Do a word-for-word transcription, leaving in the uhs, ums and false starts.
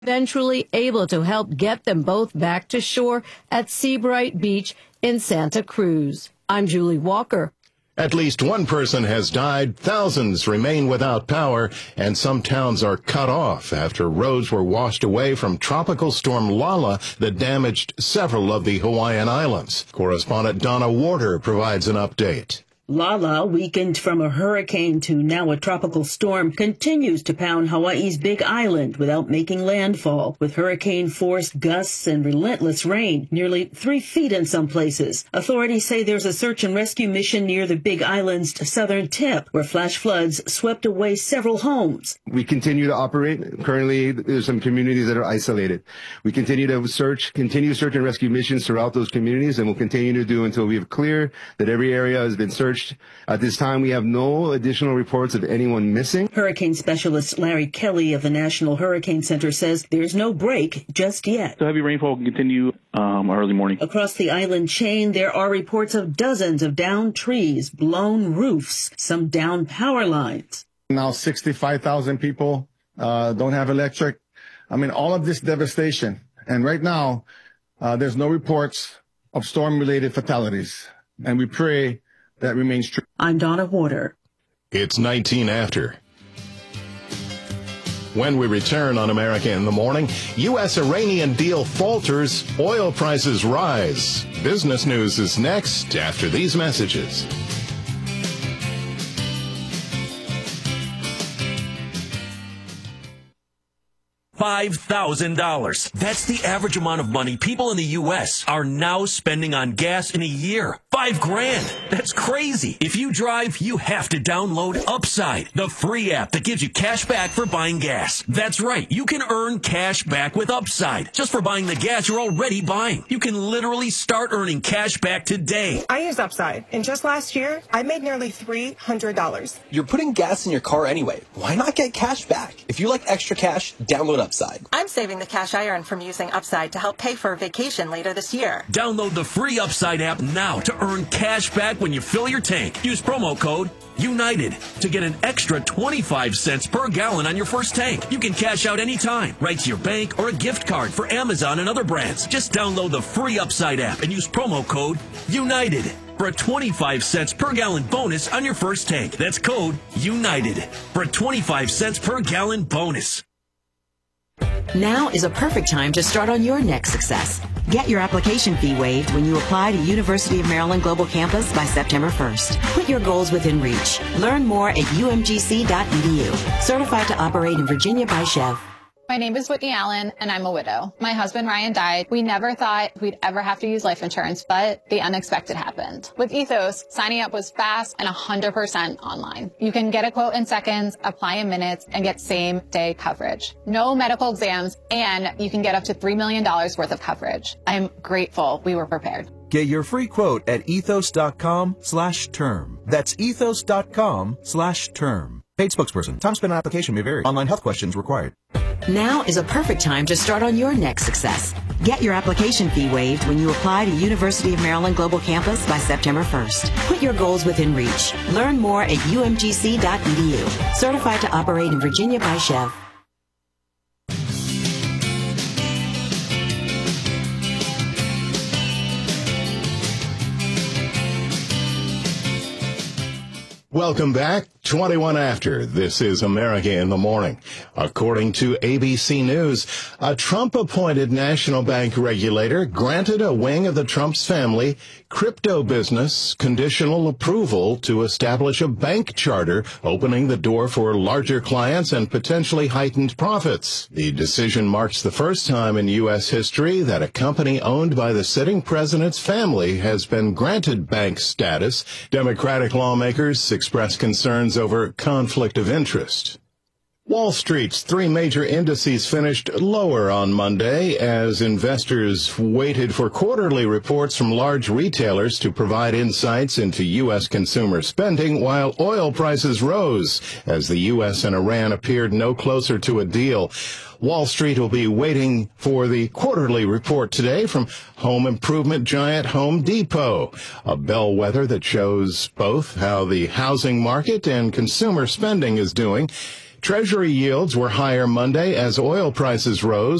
eventually able to help get them both back to shore at Seabright Beach in Santa Cruz. I'm Julie Walker. At least one person has died, thousands remain without power, and some towns are cut off after roads were washed away from tropical storm Lala that damaged several of the Hawaiian islands. Correspondent Donna Warder provides an update. Lala, weakened from a hurricane to now a tropical storm, continues to pound Hawaii's Big Island without making landfall, with hurricane-force gusts and relentless rain, nearly three feet in some places. Authorities say there's a search and rescue mission near the Big Island's southern tip, where flash floods swept away several homes. We continue to operate. Currently, there's some communities that are isolated. We continue to search, continue search and rescue missions throughout those communities, and we'll continue to do until we have clear that every area has been searched. At this time, we have no additional reports of anyone missing. Hurricane specialist Larry Kelly of the National Hurricane Center says there's no break just yet. The heavy rainfall can continue um, early morning. Across the island chain, there are reports of dozens of downed trees, blown roofs, some downed power lines. Now sixty-five thousand people uh, don't have electric. I mean, all of this devastation. And right now, uh, there's no reports of storm-related fatalities. And we pray that remains true. I'm Donna Warder. It's nineteen after. When we return on America in the Morning, U S Iranian deal falters, oil prices rise. Business news is next after these messages. five thousand dollars. That's the average amount of money people in the U S are now spending on gas in a year. Five grand. That's crazy. If you drive, you have to download Upside, the free app that gives you cash back for buying gas. That's right. You can earn cash back with Upside just for buying the gas you're already buying. You can literally start earning cash back today. I use Upside, and just last year, I made nearly three hundred dollars. You're putting gas in your car anyway. Why not get cash back? If you like extra cash, download Upside. I'm saving the cash I earn from using Upside to help pay for a vacation later this year. Download the free Upside app now to earn cash back when you fill your tank. Use promo code UNITED to get an extra twenty-five cents per gallon on your first tank. You can cash out anytime, right to your bank or a gift card for Amazon and other brands. Just download the free Upside app and use promo code UNITED for a twenty-five cents per gallon bonus on your first tank. That's code UNITED for a twenty-five cents per gallon bonus. Now is a perfect time to start on your next success. Get your application fee waived when you apply to University of Maryland Global Campus by September first. Put your goals within reach. Learn more at U M G C dot E D U. Certified to operate in Virginia by Chev. My name is Whitney Allen, and I'm a widow. My husband, Ryan, died. We never thought we'd ever have to use life insurance, but the unexpected happened. With Ethos, signing up was fast and one hundred percent online. You can get a quote in seconds, apply in minutes, and get same-day coverage. No medical exams, and you can get up to three million dollars worth of coverage. I'm grateful we were prepared. Get your free quote at ethos.com slash term. That's ethos.com slash term. Paid spokesperson. Time spent on application may vary. Online health questions required. Now is a perfect time to start on your next success. Get your application fee waived when you apply to University of Maryland Global Campus by September first. Put your goals within reach. Learn more at U M G C dot E D U. Certified to operate in Virginia by Chev. Welcome back. twenty-one after. This is America in the Morning. According to A B C News, a Trump-appointed national bank regulator granted a wing of the Trump's family crypto business conditional approval to establish a bank charter, opening the door for larger clients and potentially heightened profits. The decision marks the first time in U S history that a company owned by the sitting president's family has been granted bank status. Democratic lawmakers expressed concerns over conflict of interest. Wall Street's three major indices finished lower on Monday as investors waited for quarterly reports from large retailers to provide insights into U S consumer spending, while oil prices rose as the U S and Iran appeared no closer to a deal. Wall Street will be waiting for the quarterly report today from home improvement giant Home Depot, a bellwether that shows both how the housing market and consumer spending is doing. Treasury yields were higher Monday as oil prices rose.